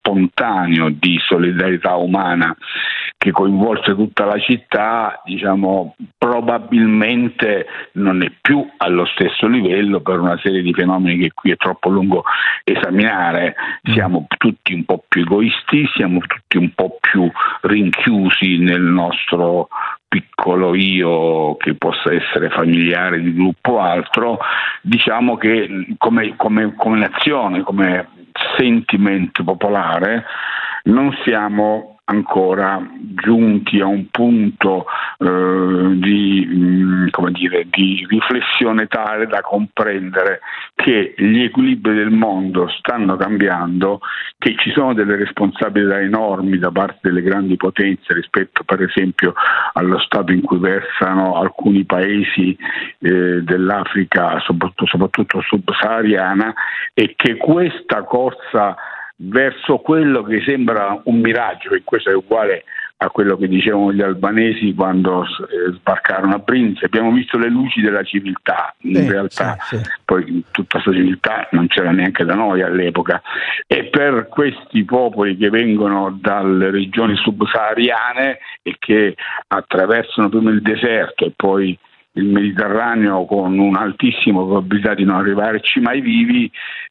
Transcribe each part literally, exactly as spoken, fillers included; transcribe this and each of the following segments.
spontaneo di solidarietà umana che coinvolse tutta la città, diciamo, probabilmente non è più allo stesso livello per una serie di fenomeni che qui è troppo lungo esaminare. Siamo tutti un po' più egoisti, siamo tutti un po' più rinchiusi nel nostro piccolo io, che possa essere familiare, di gruppo o altro. Diciamo che come, come, come nazione, come sentiment popolare, non siamo ancora giunti a un punto eh, di, mh, come dire, di riflessione tale da comprendere che gli equilibri del mondo stanno cambiando, che ci sono delle responsabilità enormi da parte delle grandi potenze rispetto per esempio allo stato in cui versano alcuni paesi eh, dell'Africa, soprattutto, soprattutto subsahariana, e che questa corsa verso quello che sembra un miraggio, e questo è uguale a quello che dicevano gli albanesi quando eh, sbarcarono a Brindisi. Abbiamo visto le luci della civiltà, in sì, realtà sì, sì. Poi tutta questa civiltà non c'era neanche da noi all'epoca, e per questi popoli che vengono dalle regioni subsahariane e che attraversano prima il deserto e poi il Mediterraneo con un'altissima probabilità di non arrivarci mai vivi,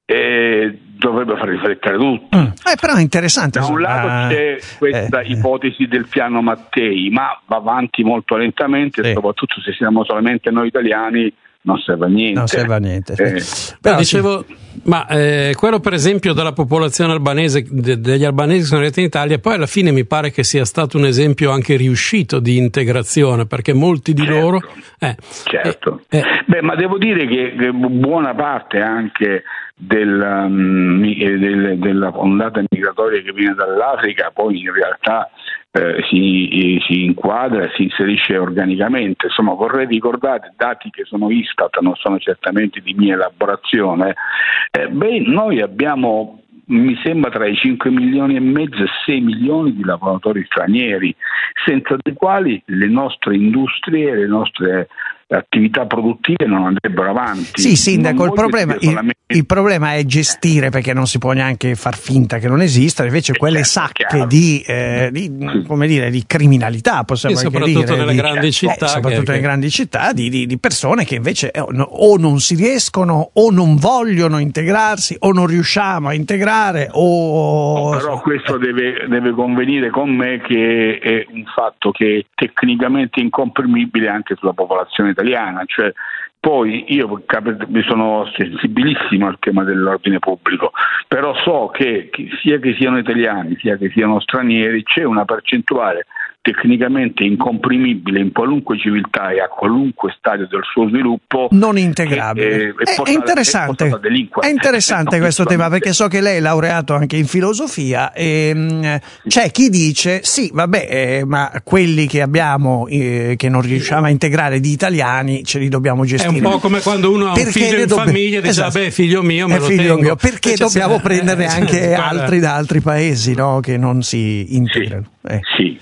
e dovrebbe far riflettere tutti. Mm. Eh, però è interessante. Da un lato c'è questa eh, ipotesi del piano Mattei, ma va avanti molto lentamente, sì. Soprattutto se siamo solamente noi italiani non serve a niente. Non serve a niente. Sì. Eh. Però dicevo, ma eh, quello per esempio della popolazione albanese, de, degli albanesi che sono arrivati in Italia, poi alla fine mi pare che sia stato un esempio anche riuscito di integrazione, perché molti di certo, loro... Eh, certo. Eh, eh. Beh, ma devo dire che, che buona parte anche del, um, del, della ondata migratoria che viene dall'Africa poi in realtà eh, si, si inquadra, si inserisce organicamente. Insomma, vorrei ricordare dati che sono Istat, non sono certamente di mia elaborazione. Eh, beh, noi abbiamo, mi sembra, tra i cinque milioni e mezzo e sei milioni di lavoratori stranieri, senza dei quali le nostre industrie, le nostre attività produttive non andrebbero avanti. Sì, sindaco, il problema, il, il problema è gestire, perché non si può neanche far finta che non esista, invece eh quelle certo, sacche di, eh, di, come dire, di criminalità, possiamo sì, anche soprattutto dire, nelle di, grandi città, eh, soprattutto che, nelle grandi città, di, di, di persone che invece eh, o non si riescono o non vogliono integrarsi o non riusciamo a integrare o... No, però questo eh. deve, deve convenire con me che è un fatto che è tecnicamente incomprimibile anche sulla popolazione italiana, cioè poi io sono sensibilissimo al tema dell'ordine pubblico, però so che sia che siano italiani sia che siano stranieri c'è una percentuale tecnicamente incomprimibile in qualunque civiltà e a qualunque stadio del suo sviluppo non integrabile. È, è, è, è interessante, è, è interessante questo tema, perché so che lei è laureato anche in filosofia e mh, c'è chi dice sì vabbè eh, ma quelli che abbiamo eh, che non riusciamo a integrare di italiani ce li dobbiamo gestire. È un po' come quando uno ha un perché figlio in dobb- famiglia e dice esatto. vabbè figlio mio me è lo figlio tengo mio, perché invece dobbiamo se... prenderne anche eh, altri da altri paesi, no? Che non si integrano. Sì, eh. sì.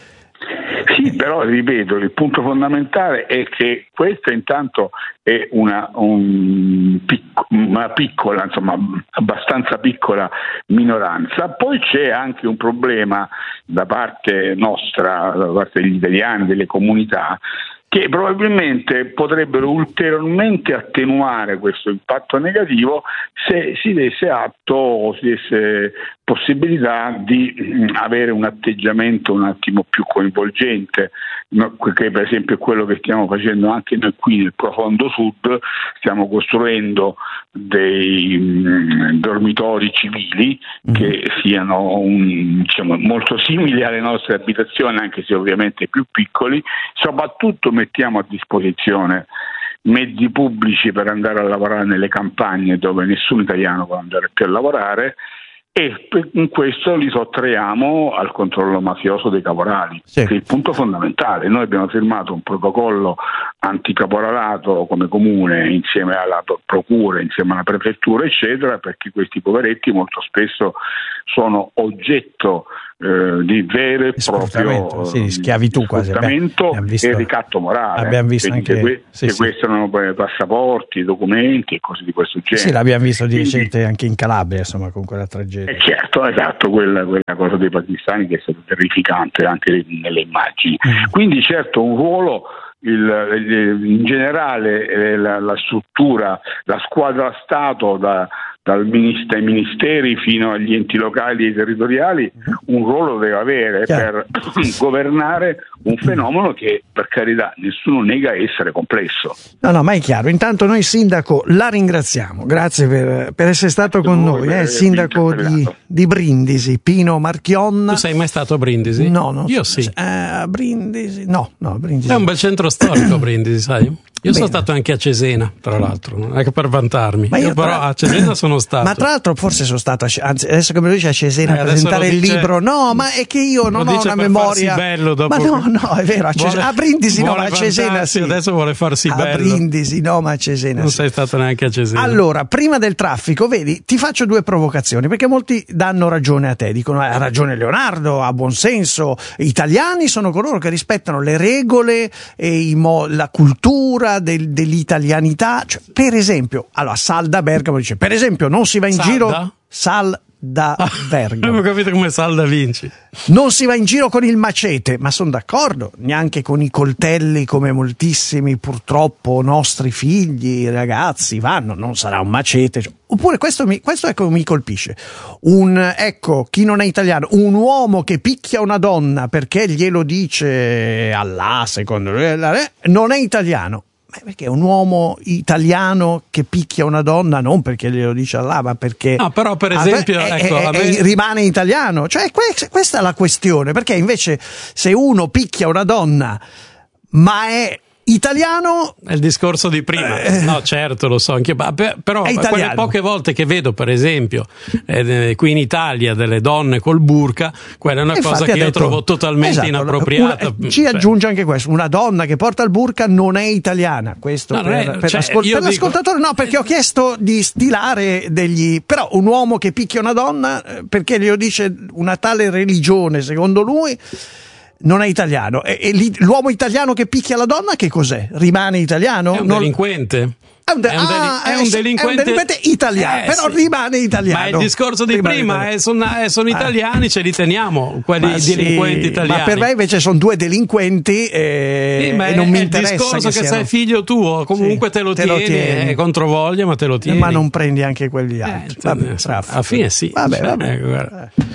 Sì, però ripeto, il punto fondamentale è che questa intanto è una, un, una piccola, insomma, abbastanza piccola minoranza. Poi c'è anche un problema da parte nostra, da parte degli italiani, delle comunità, che probabilmente potrebbero ulteriormente attenuare questo impatto negativo se si desse atto o si desse possibilità di avere un atteggiamento un attimo più coinvolgente, che per esempio è quello che stiamo facendo anche noi qui nel profondo sud. Stiamo costruendo dei mh, dormitori civili mm-hmm. che siano un, diciamo, molto simili alle nostre abitazioni, anche se ovviamente più piccoli. Soprattutto mettiamo a disposizione mezzi pubblici per andare a lavorare nelle campagne dove nessun italiano può andare più a lavorare, e in questo li sottraiamo al controllo mafioso dei caporali, sì. Che è il punto fondamentale. Noi abbiamo firmato un protocollo anticaporalato come comune insieme alla procura, insieme alla prefettura eccetera, perché questi poveretti molto spesso sono oggetto eh, di vero e proprio sì, schiavitù quasi, sfruttamento e ricatto morale. Abbiamo visto Quindi anche, que- sì, sequestrano sì. passaporti, documenti e cose di questo genere. Sì, l'abbiamo visto di Quindi, recente anche in Calabria, insomma, con quella tragedia. Eh, certo, esatto, quella, quella cosa dei pakistani che è stata terrificante anche nelle immagini. Mm. Quindi certo un ruolo il, in generale la, la struttura, la squadra Stato da, dal ministero, ai ministeri fino agli enti locali e territoriali un ruolo deve avere Chiaro. per governare un fenomeno che, per carità, nessuno nega essere complesso. No, no, ma è chiaro. Intanto noi, sindaco, la ringraziamo. Grazie per, per essere stato Grazie con noi, eh, sindaco di, di Brindisi, Pino Marchionna. Tu sei mai stato a Brindisi? No, no. Io sì. A eh, Brindisi, no, no, Brindisi. È un bel centro storico Brindisi, sai? Io Bene. sono stato anche a Cesena, tra l'altro, non è che per vantarmi. Ma io, io però tra... a Cesena sono stato. Ma tra l'altro forse sono stato, a, anzi adesso che me lo dice a Cesena eh, a presentare il dice, libro, no, ma è che io non ho una memoria. Bello dopo ma no, no, è vero, a, Cesena, vuole, a Brindisi no, ma a Cesena sì. Adesso vuole farsi a bello. A Brindisi no, ma a Cesena Non sì. sei stato neanche a Cesena. Allora, prima del traffico, vedi, ti faccio due provocazioni, perché molti danno ragione a te, dicono ha ragione Leonardo, ha buon senso, italiani sono coloro che rispettano le regole e i mo- la cultura del, dell'italianità. Cioè, per esempio, allora Sal da Bergamo dice, per esempio non si va in Salda? giro Sal da ah, Bergamo. Non ho capito come Sal da Vinci. Non si va in giro con il macete, ma sono d'accordo, neanche con i coltelli come moltissimi purtroppo nostri figli, ragazzi vanno, non sarà un macete. Oppure questo mi, questo ecco mi colpisce. Un, ecco, chi non è italiano, un uomo che picchia una donna perché glielo dice Allah, secondo lui, non è italiano. Perché un uomo italiano che picchia una donna non perché glielo dice Allah, ma perché no, però per esempio ah, ecco, è, è, è, rimane italiano. Cioè questa è la questione, perché invece se uno picchia una donna ma è italiano è il discorso di prima. Eh, no, certo, lo so anche, però quelle poche volte che vedo, per esempio, eh, qui in Italia delle donne col burka, quella è una Infatti cosa che detto, io trovo totalmente esatto, inappropriata. Una, ci cioè. aggiunge anche questo: una donna che porta il burka non è italiana. Questo no, per, è, per, cioè, l'ascol- per l'ascoltatore, dico... no, perché ho chiesto di stilare degli. Però un uomo che picchia una donna perché glielo dice una tale religione, secondo lui, non è italiano. E, e l'uomo italiano che picchia la donna che cos'è? Rimane italiano? È un non... delinquente. È un, de- è un, deli- ah, è un delinquente, è un delinquente italiano, eh, però sì. rimane italiano. Ma il discorso di rimane prima è, sono, sono italiani, ah. ce li teniamo, quelli ma delinquenti sì, italiani. Ma per me invece sono due delinquenti e, sì, ma e non è, mi è interessa. Il discorso che, che siano... sei figlio tuo, comunque sì, te lo te tieni, lo tieni. È controvoglia, ma te lo tieni. Ma non prendi anche quelli altri. Eh, vabbè, alla fine sì. Vabbè, cioè, vabbè. Eh,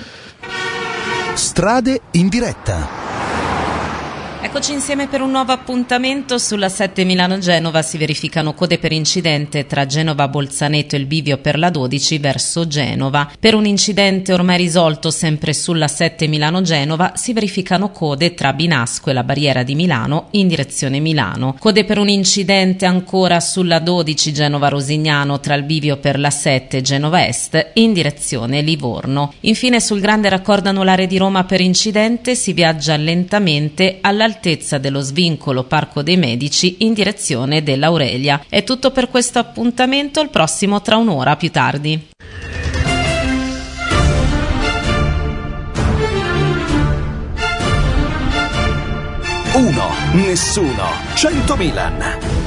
Strade in diretta. Eccoci insieme per un nuovo appuntamento. Sulla sette Milano-Genova si verificano code per incidente tra Genova-Bolzaneto e il bivio per la dodici verso Genova. Per un incidente ormai risolto sempre sulla sette Milano-Genova si verificano code tra Binasco e la barriera di Milano in direzione Milano. Code per un incidente ancora sulla dodici Genova-Rosignano tra il bivio per la sette e Genova Est in direzione Livorno. Infine sul grande raccordo anulare di Roma per incidente si viaggia lentamente alla all'altezza dello svincolo Parco dei Medici in direzione dell'Aurelia. È tutto per questo appuntamento, il prossimo tra un'ora più tardi. Uno, nessuno, cento Milan.